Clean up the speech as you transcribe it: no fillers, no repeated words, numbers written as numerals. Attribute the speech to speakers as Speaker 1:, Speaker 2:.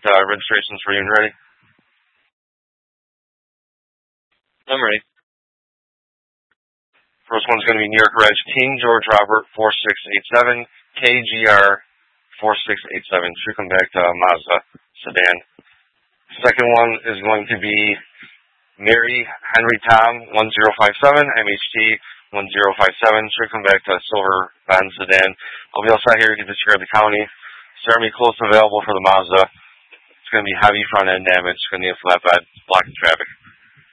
Speaker 1: registrations for you and ready? I'm ready. First one's going to be New York Reg King George Robert 4687 KGR 4687. Should come back to Mazda sedan. Second one is going to be Mary Henry Tom 1057 MHT 1057. Should come back to Silver Bond sedan. I'll be outside here. You can disregard the county. Certainly close available for the Mazda. It's going to be heavy front end damage. It's going to need a flatbed blocking traffic.